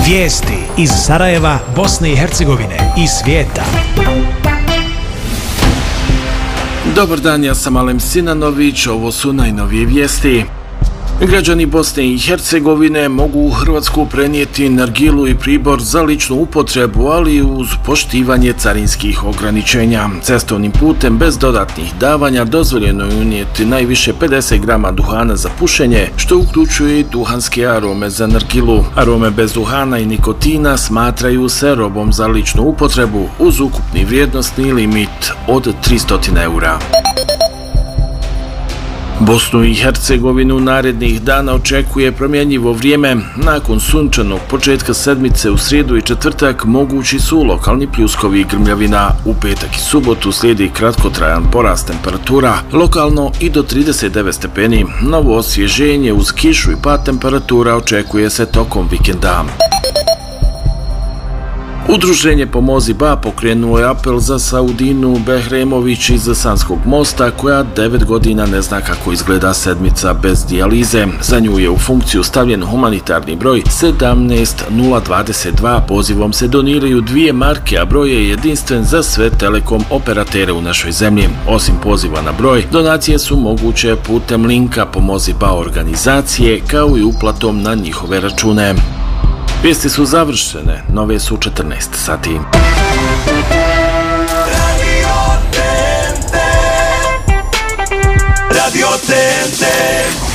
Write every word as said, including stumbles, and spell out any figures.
Vijesti iz Sarajeva, Bosne i Hercegovine i svijeta. Dobar dan, ja sam Alem Sinanović, ovo su najnovije vijesti. Građani Bosne i Hercegovine mogu u Hrvatsku prenijeti nargilu i pribor za ličnu upotrebu, ali uz poštivanje carinskih ograničenja. Cestovnim putem bez dodatnih davanja dozvoljeno je unijeti najviše pedeset grama duhana za pušenje, što uključuje i duhanske arome za nargilu. Arome bez duhana i nikotina smatraju se robom za ličnu upotrebu uz ukupni vrijednosni limit od tristo eura. Bosnu i Hercegovinu narednih dana očekuje promjenjivo vrijeme. Nakon sunčanog početka sedmice u srijedu i četvrtak mogući su lokalni pljuskovi i grmljavina. U petak i subotu slijedi kratkotrajan porast temperatura, lokalno i do trideset devet stepeni. Novo osvježenje uz kišu i pad temperatura očekuje se tokom vikenda. Udruženje Pomozi Ba pokrenuo je apel za Saudinu Behremović iz Sanskog mosta, koja devet godina ne zna kako izgleda sedmica bez dijalize. Za nju je u funkciju stavljen humanitarni broj sedamnaest nula dvadeset dva. Pozivom se doniraju dvije marke, a broj je jedinstven za sve telekom operatere u našoj zemlji. Osim poziva na broj, donacije su moguće putem linka Pomozi Ba organizacije, kao i uplatom na njihove račune. Vijesti su završene, nove su u četrnaest sati. Radio T N T